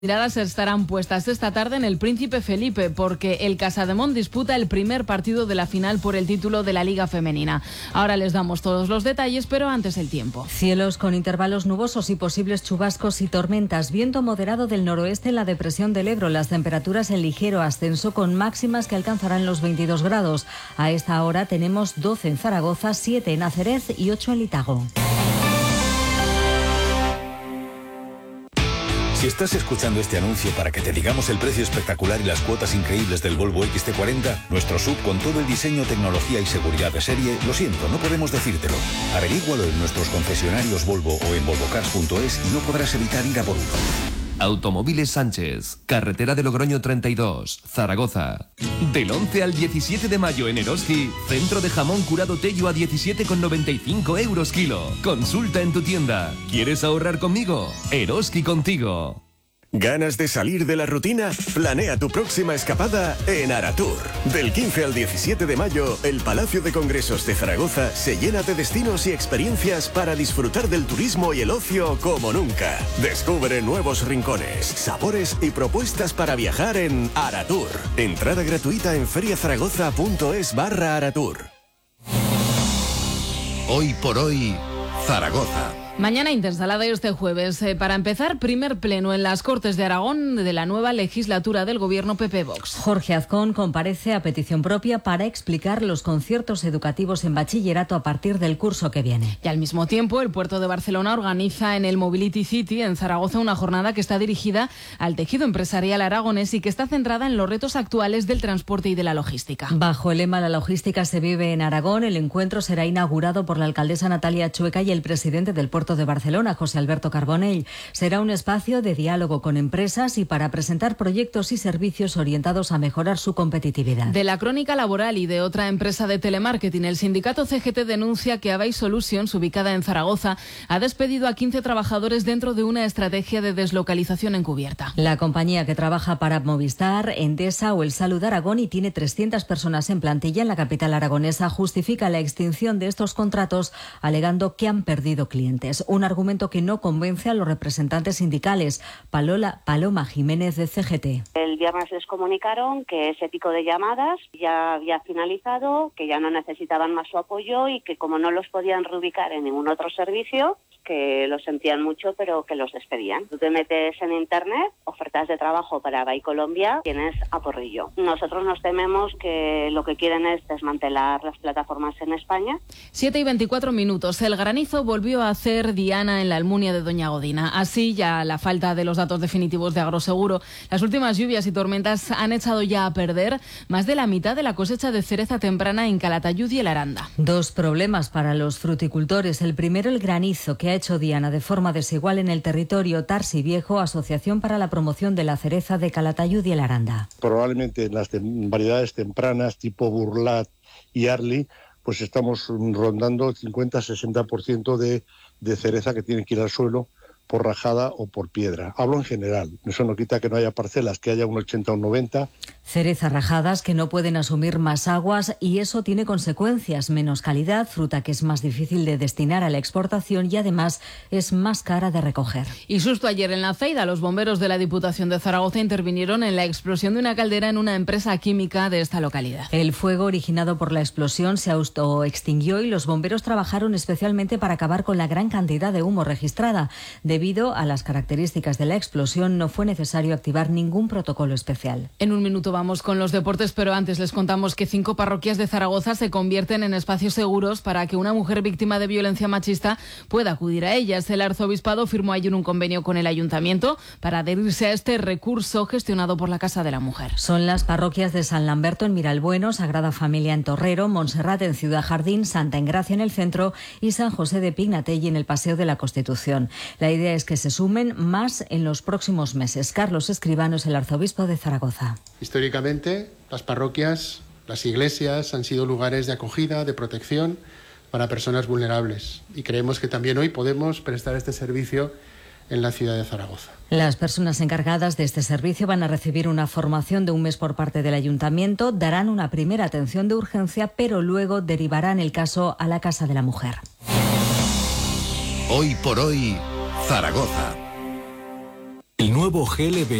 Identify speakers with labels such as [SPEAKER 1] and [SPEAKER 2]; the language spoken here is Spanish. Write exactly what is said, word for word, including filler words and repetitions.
[SPEAKER 1] Miradas estarán puestas esta tarde en el Príncipe Felipe porque el Casademont disputa el primer partido de la final por el título de la Liga Femenina. Ahora les damos todos los detalles, pero antes el tiempo.
[SPEAKER 2] Cielos con intervalos nubosos y posibles chubascos y tormentas. Viento moderado del noroeste en la depresión del Ebro. Las temperaturas en ligero ascenso con máximas que alcanzarán los veintidós grados. A esta hora tenemos doce en Zaragoza, siete en Acerez y ocho en Litago.
[SPEAKER 3] Si estás escuchando este anuncio para que te digamos el precio espectacular y las cuotas increíbles del Volvo equis ce cuarenta, nuestro sub con todo el diseño, tecnología y seguridad de serie, lo siento, no podemos decírtelo. Averígualo en nuestros concesionarios Volvo o en volvocars punto es y no podrás evitar ir a por uno.
[SPEAKER 4] Automóviles Sánchez, carretera de Logroño treinta y dos, Zaragoza. Del once al diecisiete de mayo en Eroski, centro de jamón curado Tello a diecisiete con noventa y cinco euros kilo. Consulta en tu tienda. ¿Quieres ahorrar conmigo? Eroski contigo.
[SPEAKER 5] ¿Ganas de salir de la rutina? Planea tu próxima escapada en Aratur. Del quince al diecisiete de mayo, el Palacio de Congresos de Zaragoza se llena de destinos y experiencias para disfrutar del turismo y el ocio como nunca. Descubre nuevos rincones, sabores y propuestas para viajar en Aratur. Entrada gratuita en feriazaragoza punto es barra Aratur.
[SPEAKER 6] Hoy por hoy, Zaragoza.
[SPEAKER 1] Mañana intersalada este jueves. Eh, para empezar, primer pleno en las Cortes de Aragón de la nueva legislatura del Gobierno P P Vox.
[SPEAKER 2] Jorge Azcón comparece a petición propia para explicar los conciertos educativos en bachillerato a partir del curso que viene.
[SPEAKER 1] Y al mismo tiempo, el Puerto de Barcelona organiza en el Mobility City, en Zaragoza, una jornada que está dirigida al tejido empresarial aragonés y que está centrada en los retos actuales del transporte y de la logística.
[SPEAKER 2] Bajo el lema "La logística se vive en Aragón", el encuentro será inaugurado por la alcaldesa Natalia Chueca y el presidente del Puerto de Barcelona, José Alberto Carbonell. Será un espacio de diálogo con empresas y para presentar proyectos y servicios orientados a mejorar su competitividad.
[SPEAKER 1] De la crónica laboral y de otra empresa de telemarketing, el sindicato C G T denuncia que Avay Solutions, ubicada en Zaragoza, ha despedido a quince trabajadores dentro de una estrategia de deslocalización encubierta.
[SPEAKER 2] La compañía, que trabaja para Movistar, Endesa o el Salud Aragón y tiene trescientas personas en plantilla en la capital aragonesa, justifica la extinción de estos contratos alegando que han perdido clientes. Un argumento que no convence a los representantes sindicales. Palola, Paloma Jiménez, de C G T.
[SPEAKER 7] El viernes les comunicaron que ese pico de llamadas ya había finalizado, que ya no necesitaban más su apoyo y que como no los podían reubicar en ningún otro servicio, que lo sentían mucho, pero que los despedían. Tú te metes en internet, ofertas de trabajo para Avay Colombia, tienes a porrillo. Nosotros nos tememos que lo que quieren es desmantelar las plataformas en España.
[SPEAKER 1] siete y veinticuatro minutos. El granizo volvió a hacer diana en la Almunia de Doña Godina. Así, ya a la falta de los datos definitivos de Agroseguro, las últimas lluvias y tormentas han echado ya a perder más de la mitad de la cosecha de cereza temprana en Calatayud y el Aranda.
[SPEAKER 2] Dos problemas para los fruticultores. El primero, el granizo, que ha hecho diana de forma desigual en el territorio. Tarsi Viejo, Asociación para la Promoción de la Cereza de Calatayud y el Aranda.
[SPEAKER 8] Probablemente en las tem- variedades tempranas tipo Burlat y Arli, pues estamos rondando el cincuenta a sesenta por ciento de, de cereza que tiene que ir al suelo por rajada o por piedra. Hablo en general, eso no quita que no haya parcelas, que haya un ochenta o un noventa.
[SPEAKER 2] Cereza rajadas que no pueden asumir más aguas y eso tiene consecuencias: menos calidad, fruta que es más difícil de destinar a la exportación y además es más cara de recoger.
[SPEAKER 1] Y justo ayer en La Ceida, los bomberos de la Diputación de Zaragoza intervinieron en la explosión de una caldera en una empresa química de esta localidad.
[SPEAKER 2] El fuego originado por la explosión se autoextinguió y los bomberos trabajaron especialmente para acabar con la gran cantidad de humo registrada. Debido a las características de la explosión, no fue necesario activar ningún protocolo especial.
[SPEAKER 1] En un minuto vamos con los deportes, pero antes les contamos que cinco parroquias de Zaragoza se convierten en espacios seguros para que una mujer víctima de violencia machista pueda acudir a ellas. El arzobispado firmó ayer un convenio con el ayuntamiento para adherirse a este recurso gestionado por la Casa de la Mujer.
[SPEAKER 2] Son las parroquias de San Lamberto en Miralbueno, Sagrada Familia en Torrero, Montserrat en Ciudad Jardín, Santa Engracia en el centro y San José de Pignatelli en el Paseo de la Constitución. La idea es que se sumen más en los próximos meses. Carlos Escribano es el arzobispo de Zaragoza.
[SPEAKER 9] Históricamente, las parroquias, las iglesias han sido lugares de acogida, de protección para personas vulnerables. Y creemos que también hoy podemos prestar este servicio en la ciudad de Zaragoza.
[SPEAKER 2] Las personas encargadas de este servicio van a recibir una formación de un mes por parte del ayuntamiento, darán una primera atención de urgencia, pero luego derivarán el caso a la Casa de la Mujer.
[SPEAKER 6] Hoy por hoy, Zaragoza.
[SPEAKER 10] El nuevo G L B